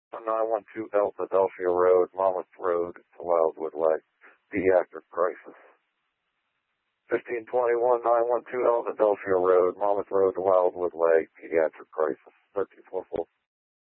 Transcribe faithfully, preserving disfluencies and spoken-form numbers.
nine one two L Philadelphia Road, Monmouth Road to Wildwood Lake, pediatric crisis. fifteen twenty-one nine one two L Philadelphia Road, Monmouth Road to Wildwood Lake, pediatric crisis. thirteen four